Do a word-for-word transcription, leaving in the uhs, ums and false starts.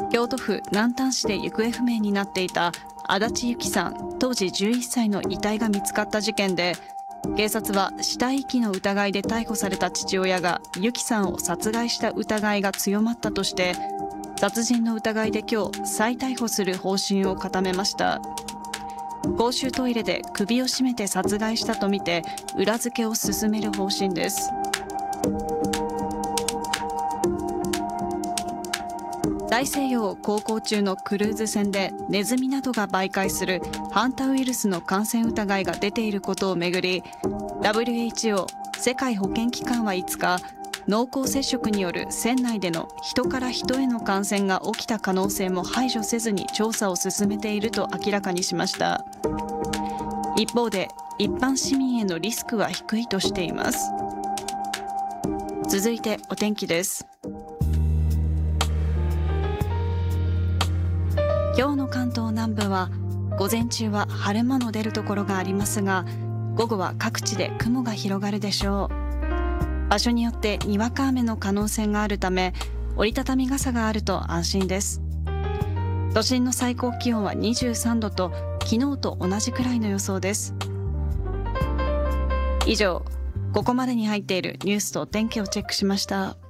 京都府南丹市で行方不明になっていた足立由紀さん当時じゅういっさいの遺体が見つかった事件で、警察は死体遺棄の疑いで逮捕された父親が由紀さんを殺害した疑いが強まったとして、殺人の疑いで今日再逮捕する方針を固めました。公衆トイレで首を絞めて殺害したとみて裏付けを進める方針です。大西洋を航行中のクルーズ船でネズミなどが媒介するハンタウイルスの感染疑いが出ていることをめぐり、 ダブリューエイチオー 世界保健機関はいつか、濃厚接触による船内での人から人への感染が起きた可能性も排除せずに調査を進めていると明らかにしました。一方で一般市民へのリスクは低いとしています。続いてお天気です。今日の関東南部は午前中は晴れ間の出るところがありますが、午後は各地で雲が広がるでしょう。場所によってにわか雨の可能性があるため、折りたたみ傘があると安心です。都心の最高気温はにじゅうさんどと昨日と同じくらいの予想です。以上、ここまでに入っているニュースとお天気をチェックしました。